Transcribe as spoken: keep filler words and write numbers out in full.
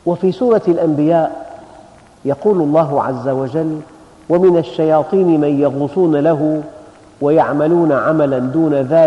وفي سورة الأنبياء يقول الله عز وجل: ومن الشياطين من يغوصون له ويعملون عملا دون ذلك